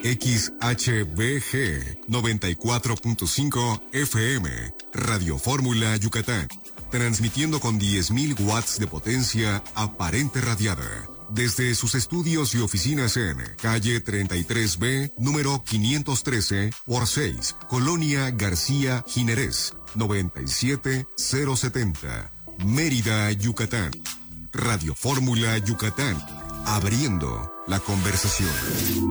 XHBG 94.5 FM, Radio Fórmula Yucatán. Transmitiendo con 10.000 watts de potencia aparente radiada. Desde sus estudios y oficinas en calle 33B, número 513 por 6, Colonia García Ginerés, 97070, Mérida, Yucatán. Radio Fórmula Yucatán, abriendo la conversación.